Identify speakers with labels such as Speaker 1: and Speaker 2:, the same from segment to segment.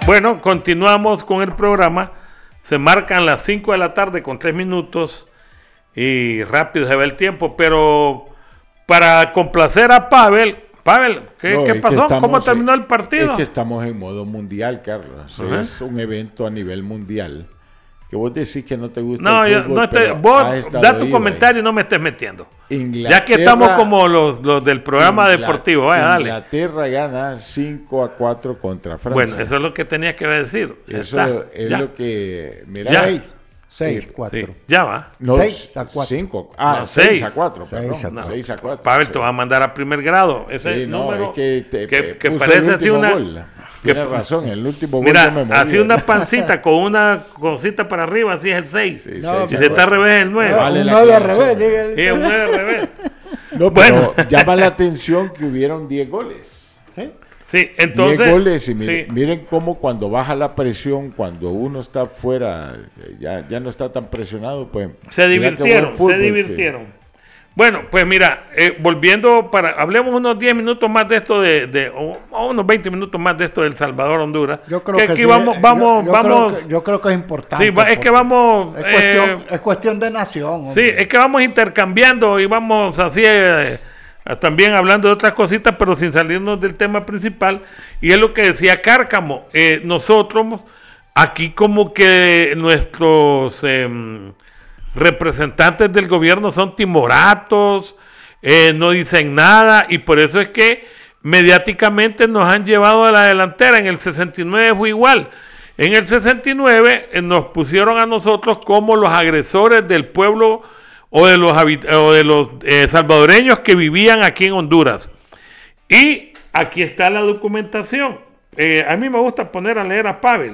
Speaker 1: Bueno, continuamos con el programa. Se marcan las 5 de la tarde con 3 minutos y rápido se va el tiempo, pero para complacer a Pavel, ¿qué pasó? ¿Cómo terminó el partido?
Speaker 2: Es que estamos en modo mundial, Carlos. Es un evento a nivel mundial. Que vos decís que no te gusta el fútbol,
Speaker 1: vos da tu comentario y no me estés metiendo. Ya que estamos como los del programa deportivo. Vaya, dale.
Speaker 2: Inglaterra gana 5-4 contra Francia.
Speaker 1: Bueno, eso es lo que tenías que decir.
Speaker 2: Eso es lo que...
Speaker 1: Mira,
Speaker 3: 6-4.
Speaker 1: Sí, ya va.
Speaker 2: No,
Speaker 3: 6-4.
Speaker 2: 5.
Speaker 1: No,
Speaker 2: 6-4, perdón.
Speaker 3: 6-4.
Speaker 1: Pavel, te va a mandar a primer grado. Ese número que parece así una...
Speaker 2: Gol. Tienes razón, el último gol.
Speaker 1: Mira, así una pancita con una cosita para arriba, así es el 6.
Speaker 2: Sí,
Speaker 1: si se está al revés es el 9.
Speaker 3: Vale, un 9 al revés.
Speaker 1: Sí, un 9 al revés.
Speaker 2: No, bueno, llama la atención que hubieron 10 goles.
Speaker 1: Sí, entonces...
Speaker 2: 10 goles y miren cómo cuando baja la presión, cuando uno está fuera, ya no está tan presionado, pues...
Speaker 1: Se divirtieron. Sí. Bueno, pues mira, volviendo hablemos unos 10 minutos más de esto o unos 20 minutos más de esto del Salvador, Honduras.
Speaker 3: Yo creo que
Speaker 1: aquí
Speaker 3: sí,
Speaker 1: vamos.
Speaker 3: Yo creo que es importante.
Speaker 1: Sí, es que vamos.
Speaker 3: Es cuestión de nación.
Speaker 1: Sí, es que vamos intercambiando y vamos así también hablando de otras cositas, pero sin salirnos del tema principal. Y es lo que decía Cárcamo. Nosotros aquí como que nuestros representantes del gobierno son timoratos, no dicen nada, y por eso es que mediáticamente nos han llevado a la delantera. En el 69 fue igual. En el 69 nos pusieron a nosotros como los agresores del pueblo o de los salvadoreños que vivían aquí en Honduras. Y aquí está la documentación. A mí me gusta poner a leer a Pavel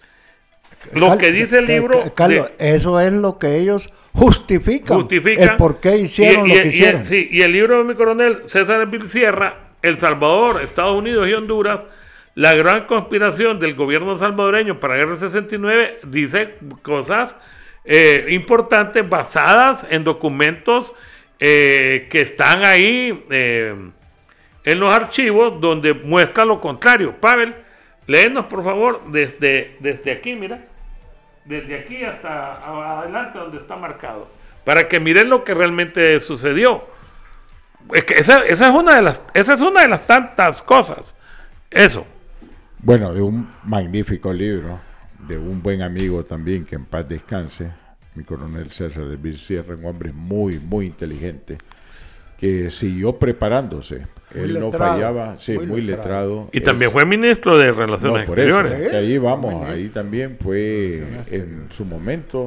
Speaker 1: lo que dice el libro.
Speaker 3: Carlos, eso es lo que ellos justifican el por qué hicieron lo que hicieron.
Speaker 1: Y el libro de mi coronel César Vil Sierra, El Salvador, Estados Unidos y Honduras, la gran conspiración del gobierno salvadoreño para la guerra del 69, dice cosas importantes basadas en documentos que están ahí en los archivos, donde muestra lo contrario. Pavel, léenos por favor desde aquí, mira, desde aquí hasta adelante donde está marcado, para que miren lo que realmente sucedió. Es que esa es una de las tantas cosas. Eso.
Speaker 2: Bueno, de un magnífico libro, de un buen amigo también, que en paz descanse, mi coronel César Vil Sierra, un hombre muy, muy inteligente, que siguió preparándose. Él no fallaba, muy letrado.
Speaker 1: Y también fue ministro de Relaciones Exteriores.
Speaker 2: Eso, ahí vamos, ahí también fue en su momento